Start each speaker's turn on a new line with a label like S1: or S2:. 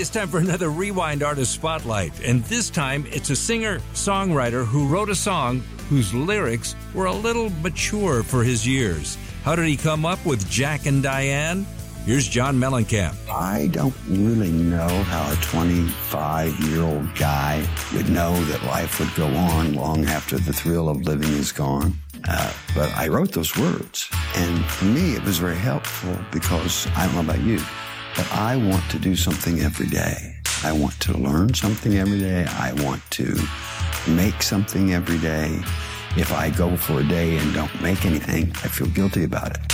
S1: it's time for another Rewind Artist Spotlight. And this time, it's a singer-songwriter who wrote a song whose lyrics were a little mature for his years. How did he come up with Jack and Diane? Here's John Mellencamp.
S2: I don't really know how a 25-year-old guy would know that life would go on long after the thrill of living is gone. But I wrote those words. And for me, it was very helpful because I don't know about you, but I want to do something every day. I want to learn something every day. I want to make something every day. If I go for a day and don't make anything, I feel guilty about it.